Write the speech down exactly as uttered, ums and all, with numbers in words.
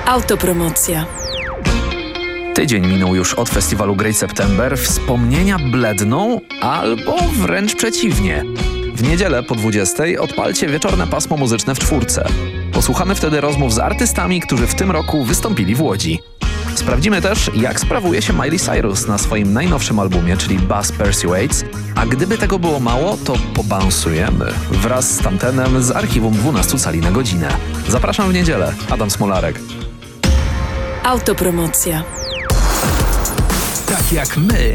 Autopromocja. Tydzień minął już od festiwalu Great September. Wspomnienia bledną albo wręcz przeciwnie. W niedzielę po dwudziestej odpalcie wieczorne pasmo muzyczne w czwórce. Posłuchamy wtedy rozmów z artystami, którzy w tym roku wystąpili w Łodzi. Sprawdzimy też, jak sprawuje się Miley Cyrus na swoim najnowszym albumie, czyli Buzz Persuades. A gdyby tego było mało, to pobansujemy wraz z Tamtenem z archiwum dwunastu cali na godzinę. Zapraszam w niedzielę. Adam Smolarek. Autopromocja. Tak jak my.